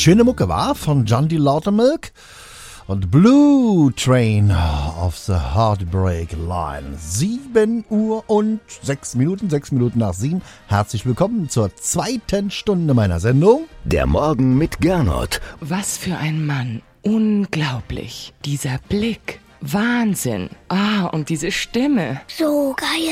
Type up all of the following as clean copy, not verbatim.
Schöne Mucke war von John D. Lautermilk und Blue Train of the Heartbreak Line. 7 Uhr und 6 Minuten nach 7. Herzlich willkommen zur zweiten Stunde meiner Sendung. Der Morgen mit Gernot. Was für ein Mann. Unglaublich. Dieser Blick. Wahnsinn. Und diese Stimme. So geil.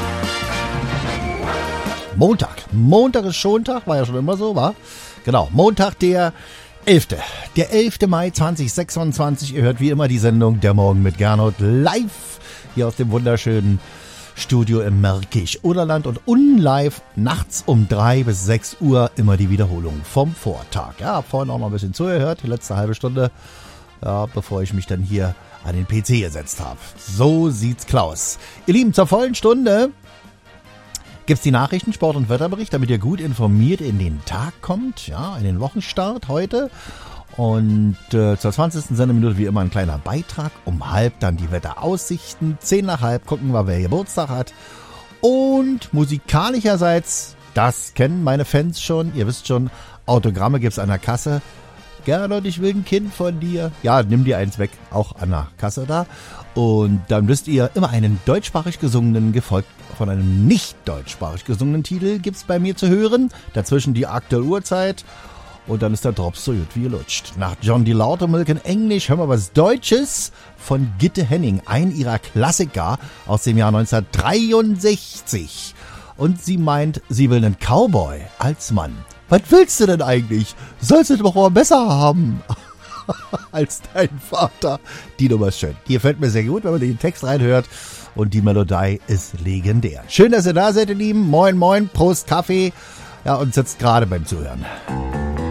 Montag ist Schontag, war ja schon immer so, war? Genau, Montag der 11. Der 11. Mai 2026. Ihr hört wie immer die Sendung Der Morgen mit Gernot live hier aus dem wunderschönen Studio im Märkisch-Oderland und unlive nachts um 3 bis 6 Uhr immer die Wiederholung vom Vortag. Ja, hab vorhin auch noch ein bisschen zugehört, die letzte halbe Stunde, ja, bevor ich mich dann hier an den PC gesetzt habe. So sieht's Klaus. Ihr Lieben, zur vollen Stunde gibt's die Nachrichten, Sport- und Wetterbericht, damit ihr gut informiert in den Tag kommt, ja, in den Wochenstart heute. Und zur 20. Sendeminute wie immer ein kleiner Beitrag. Um 12:30 dann die Wetteraussichten. 10:30 gucken wir, wer Geburtstag hat. Und musikalischerseits, das kennen meine Fans schon, ihr wisst schon, Autogramme gibt's an der Kasse. Gernot, ich will ein Kind von dir. Ja, nimm dir eins weg, auch an der Kasse da. Und dann wisst ihr, immer einen deutschsprachig gesungenen, gefolgt von einem nicht deutschsprachig gesungenen Titel gibt's bei mir zu hören. Dazwischen die aktuelle Uhrzeit. Und dann ist der Drops so gut wie gelutscht. Nach John D. Lautermilk in Englisch hören wir was Deutsches von Gitte Henning, ein ihrer Klassiker aus dem Jahr 1963. Und sie meint, sie will einen Cowboy als Mann. Was willst du denn eigentlich? Sollst du doch mal besser haben als dein Vater. Die Nummer ist schön. Die gefällt mir sehr gut, wenn man den Text reinhört. Und die Melodie ist legendär. Schön, dass ihr da seid, ihr Lieben. Moin, moin, Prost, Kaffee. Ja, und sitzt gerade beim Zuhören.